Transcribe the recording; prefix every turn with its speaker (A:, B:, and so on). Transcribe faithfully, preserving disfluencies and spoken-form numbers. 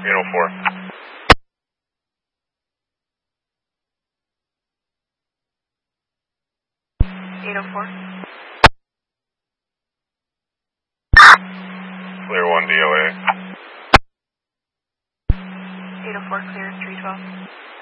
A: eight oh four.
B: eight oh four.
A: Clear one D O A.
B: eight oh four clear, three twelve.